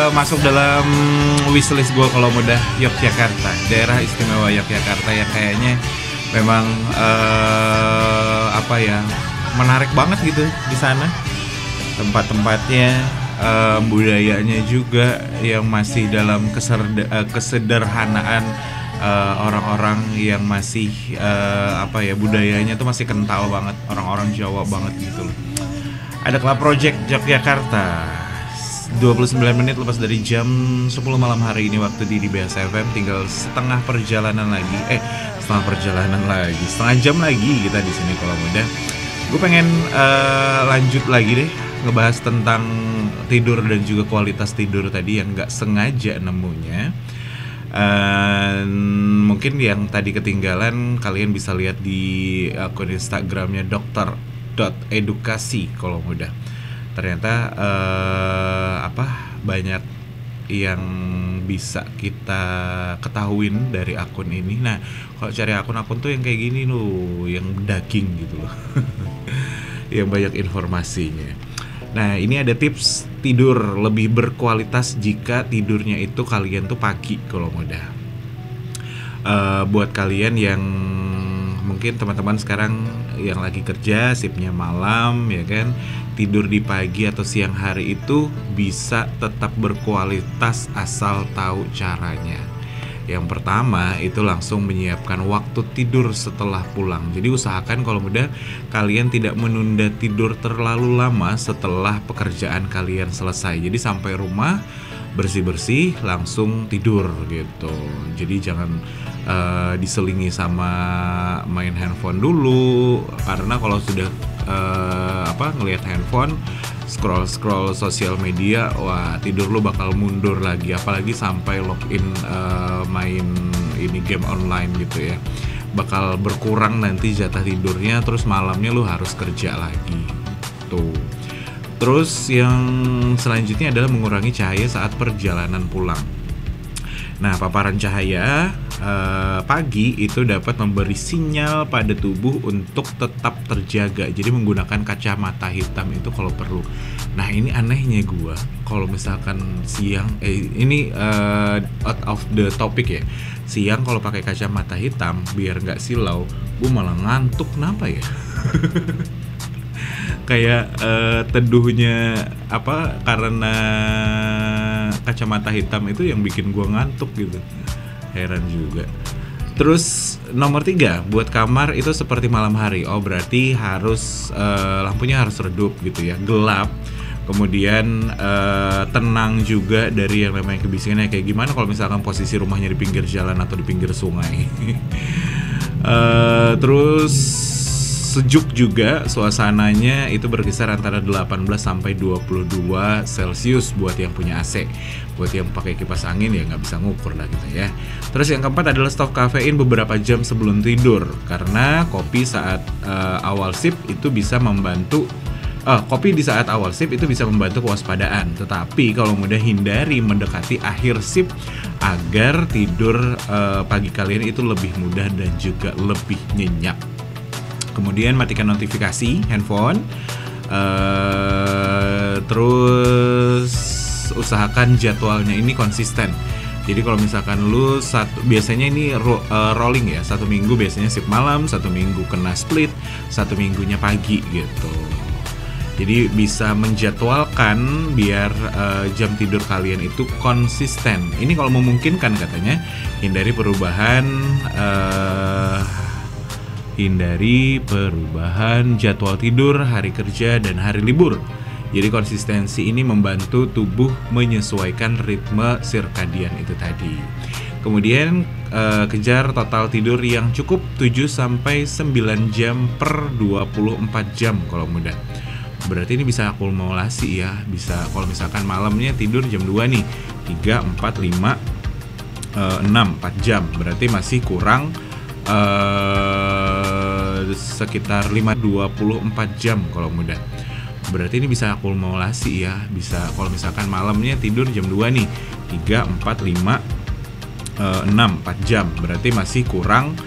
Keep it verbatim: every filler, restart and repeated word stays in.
uh, masuk dalam wishlist gue kalau mudah Yogyakarta, daerah istimewa Yogyakarta ya kayaknya memang uh, apa ya menarik banget gitu di sana tempat-tempatnya, uh, budayanya juga yang masih dalam keserda, uh, kesederhanaan uh, orang-orang yang masih uh, apa ya budayanya tuh masih kental banget, orang-orang Jawa banget gitu loh. Ada Club Project Yogyakarta, dua puluh sembilan menit lepas dari jam sepuluh malam hari ini waktu di D B S F M. Tinggal setengah perjalanan lagi, eh setengah perjalanan lagi, setengah jam lagi kita di sini kalau mudah. Gue pengen uh, lanjut lagi deh ngebahas tentang tidur dan juga kualitas tidur tadi yang nggak sengaja nemunya. Uh, mungkin yang tadi ketinggalan kalian bisa lihat di akun Instagramnya dokter dot edukasi kalau mudah. Ternyata uh, apa banyak yang bisa kita ketahuin dari akun ini. Nah, kalau cari akun-akun tuh yang kayak gini loh, yang daging gitu loh, yang banyak informasinya. Nah, ini ada tips tidur lebih berkualitas jika tidurnya itu kalian tuh pagi kalau mudah. Uh, buat kalian yang mungkin teman-teman sekarang yang lagi kerja shiftnya malam ya kan, tidur di pagi atau siang hari itu bisa tetap berkualitas asal tahu caranya. Yang pertama itu langsung menyiapkan waktu tidur setelah pulang. Jadi usahakan kalau mudah kalian tidak menunda tidur terlalu lama setelah pekerjaan kalian selesai. Jadi sampai rumah bersih-bersih langsung tidur gitu. Jadi jangan uh, diselingi sama main handphone dulu, karena kalau sudah uh, apa ngelihat handphone, scroll-scroll sosial media, wah tidur lu bakal mundur lagi, apalagi sampai login uh, main ini game online gitu ya. Bakal berkurang nanti jatah tidurnya, terus malamnya lu harus kerja lagi. Tuh. Terus yang selanjutnya adalah mengurangi cahaya saat perjalanan pulang. Nah, paparan cahaya eh, pagi itu dapat memberi sinyal pada tubuh untuk tetap terjaga. Jadi menggunakan kacamata hitam itu kalau perlu. Nah, ini anehnya gua kalau misalkan siang, eh ini uh, out of the topic ya. Siang kalau pakai kacamata hitam biar nggak silau, gua malah ngantuk. Kenapa ya? Kayak uh, teduhnya apa karena kacamata hitam itu yang bikin gua ngantuk gitu. Heran juga. Terus nomor tiga, buat kamar itu seperti malam hari. Oh berarti harus uh, lampunya harus redup gitu ya, gelap. Kemudian uh, tenang juga dari yang namanya kebisingannya. Kayak gimana kalau misalkan posisi rumahnya di pinggir jalan atau di pinggir sungai. uh, terus sejuk juga suasananya, itu berkisar antara delapan belas sampai dua puluh dua Celcius buat yang punya A C. Buat yang pakai kipas angin ya nggak bisa ngukur lah gitu ya. Terus yang keempat adalah stop kafein beberapa jam sebelum tidur, karena kopi saat uh, awal shift itu bisa membantu uh, kopi di saat awal shift itu bisa membantu kewaspadaan. Tetapi kalau mudah hindari mendekati akhir shift agar tidur uh, pagi kalian itu lebih mudah dan juga lebih nyenyak. Kemudian matikan notifikasi handphone, uh, terus usahakan jadwalnya ini konsisten. Jadi kalau misalkan lu satu, biasanya ini ro, uh, rolling ya, satu minggu biasanya shift malam, satu minggu kena split, satu minggunya pagi gitu. Jadi bisa menjadwalkan biar uh, jam tidur kalian itu konsisten. Ini kalau memungkinkan katanya, hindari perubahan. Uh, Hindari perubahan jadwal tidur, hari kerja, dan hari libur. Jadi konsistensi ini membantu tubuh menyesuaikan ritme sirkadian itu tadi. Kemudian eh, kejar total tidur yang cukup tujuh sampai sembilan jam per dua puluh empat jam kalau mudah. Berarti ini bisa akumulasi ya. Bisa kalau misalkan malamnya tidur jam dua nih, tiga, empat, lima, enam, empat jam. Berarti masih kurang Uh, sekitar lima dua puluh empat jam kalau mudah. Berarti ini bisa akumulasi ya. Bisa kalau misalkan malamnya tidur jam dua nih, tiga, empat, lima, enam, empat jam. Berarti masih kurang